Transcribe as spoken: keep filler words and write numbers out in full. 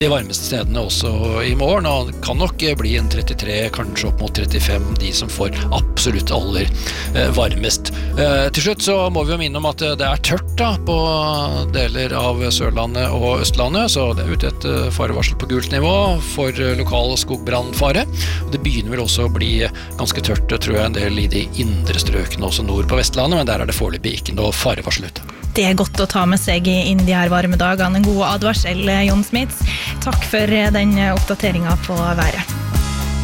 de varmeste stedene også i morgen, og det kan nok bli en trettitre, kanskje opp mot trettifem, de som får absolutt aller eh, varmest. Eh, til slutt så må vi jo minne om at det er tørt da, på deler av Sørlandet og Østlandet, så det er ute et eh, farevarsel på gult nivå for eh, lokal skogbrannfare. Og det begynner vel også å bli ganske tørt, tror jeg, en del i de indre strøkene, også nord på Vestlandet, men der er det foreløpig ikke noe farevarsel ute. Det er godt å ta med seg inn de her varme dagene. En god advarsel, Jon Smits. Takk for den oppdateringen på været.